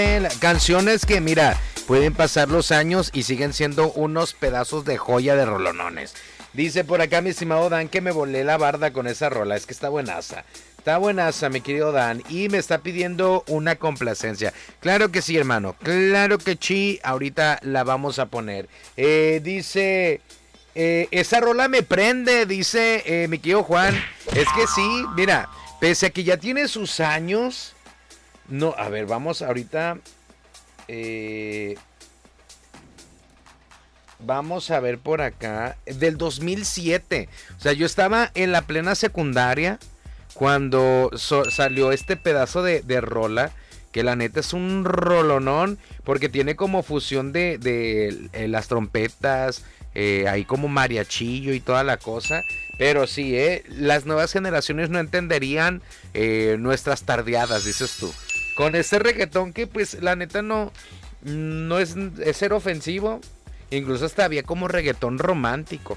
Canciones que, mira, pueden pasar los años y siguen siendo unos pedazos de joya de rolonones. Dice por acá mi estimado Dan que me volé la barda con esa rola, es que está buenaza. Está buenaza, mi querido Dan, y me está pidiendo una complacencia. Claro que sí, hermano, claro que sí, ahorita la vamos a poner. Dice, esa rola me prende, dice mi querido Juan. Es que sí, mira, pese a que ya tiene sus años... No, a ver, vamos ahorita... vamos a ver por acá, del 2007. O sea, yo estaba en la plena secundaria cuando salió este pedazo de rola, que la neta es un rolonón, porque tiene como fusión de las trompetas, ahí como mariachillo y toda la cosa. Pero sí, las nuevas generaciones no entenderían nuestras tardeadas, dices tú. Con este reggaetón que pues la neta no es ser ofensivo. Incluso hasta había como reggaetón romántico.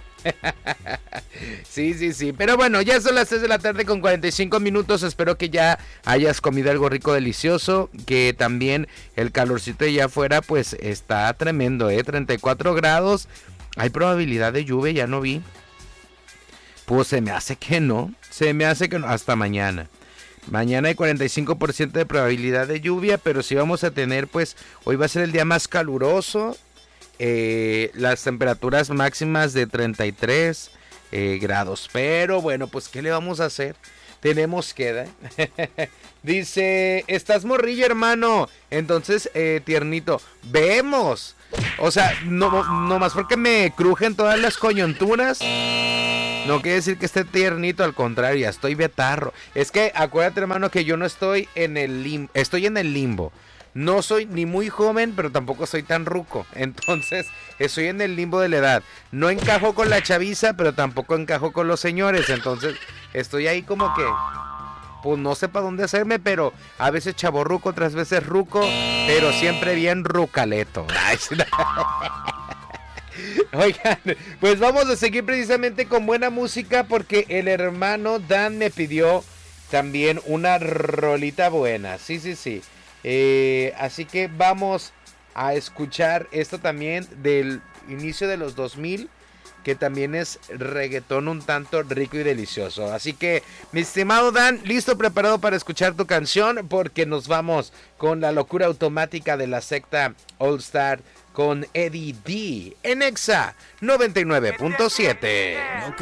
Sí. Pero bueno, ya son las 3 de la tarde con 45 minutos. Espero que ya hayas comido algo rico, delicioso. Que también el calorcito de allá afuera pues está tremendo, 34 grados. Hay probabilidad de lluvia, ya no vi. Pues se me hace que no. Hasta mañana. Mañana hay 45% de probabilidad de lluvia. Pero sí vamos a tener pues, hoy va a ser el día más caluroso. Las temperaturas máximas de 33 grados. Pero bueno, pues ¿qué le vamos a hacer? Tenemos que... Dice, estás morrillo, hermano. Entonces, tiernito, vemos. O sea, no más porque me crujen todas las coyunturas, no quiere decir que esté tiernito, al contrario, ya estoy betarro. Es que acuérdate, hermano, que yo no estoy en el limbo, estoy en el limbo. No soy ni muy joven, pero tampoco soy tan ruco. Entonces, estoy en el limbo de la edad. No encajo con la chaviza, pero tampoco encajo con los señores. Entonces, estoy ahí como que... Pues no sé para dónde hacerme, pero a veces chavorruco, otras veces ruco, pero siempre bien rucaleto. Oigan, pues vamos a seguir precisamente con buena música porque el hermano Dan me pidió también una rolita buena. Sí. Así que vamos a escuchar esto también del inicio de los 2000, que también es reggaetón un tanto rico y delicioso. Así que, mi estimado Dan, listo, preparado para escuchar tu canción, porque nos vamos con la locura automática de la secta All Star con Eddie D en Exa 99.7.